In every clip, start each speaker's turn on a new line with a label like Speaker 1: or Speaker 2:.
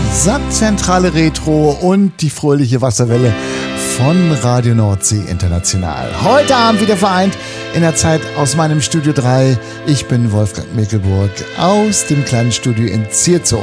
Speaker 1: Sandzentrale Retro und die fröhliche Wasserwelle von Radio Nordsee International. Heute Abend wieder vereint in der Zeit aus meinem Studio 3. Ich bin Wolfgang Mickelburg aus dem kleinen Studio in Zierzow.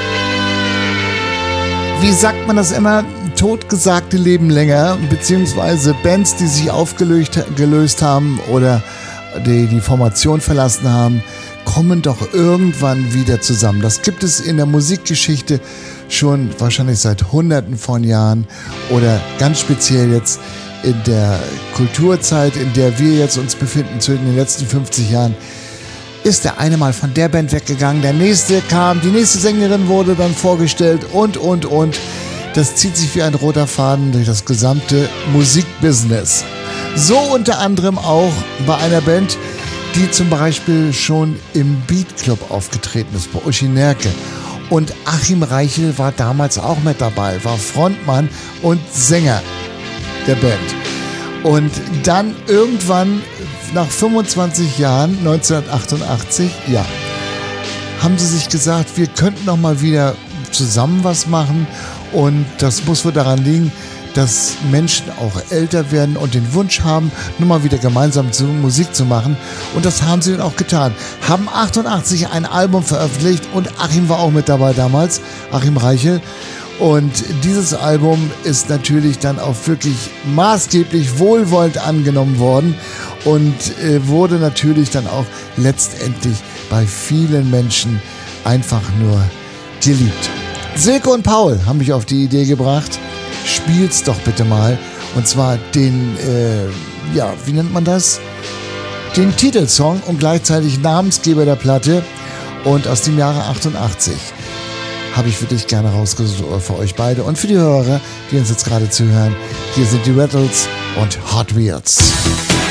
Speaker 1: Wie sagt man das immer? Totgesagte leben länger, beziehungsweise Bands, die sich aufgelöst haben oder die Formation verlassen haben, kommen doch irgendwann wieder zusammen. Das gibt es in der Musikgeschichte schon wahrscheinlich seit Hunderten von Jahren oder ganz speziell jetzt in der Kulturzeit, in der wir jetzt uns befinden, in den letzten 50 Jahren, ist der eine mal von der Band weggegangen, der nächste kam, die nächste Sängerin wurde dann vorgestellt und. Das zieht sich wie ein roter Faden durch das gesamte Musikbusiness. So unter anderem auch bei einer Band, die zum Beispiel schon im Beat Club aufgetreten ist, bei Uschi Nerke. Und Achim Reichel war damals auch mit dabei, war Frontmann und Sänger der Band. Und dann irgendwann, nach 25 Jahren, 1988, haben sie sich gesagt, wir könnten noch mal wieder zusammen was machen. Und das muss wohl daran liegen, dass Menschen auch älter werden und den Wunsch haben, nur mal wieder gemeinsam Musik zu machen. Und das haben sie dann auch getan. Haben 88 ein Album veröffentlicht und Achim war auch mit dabei damals, Achim Reichel. Und dieses Album ist natürlich dann auch wirklich maßgeblich wohlwollend angenommen worden und wurde natürlich dann auch letztendlich bei vielen Menschen einfach nur geliebt. Silke und Paul haben mich auf die Idee gebracht, spiel's doch bitte mal. Und zwar den, wie nennt man das? Den Titelsong und gleichzeitig Namensgeber der Platte. Und aus dem Jahre 88 habe ich für dich gerne rausgesucht, für euch beide und für die Hörer, die uns jetzt gerade zuhören. Hier sind die Rattles und Hot Wheels.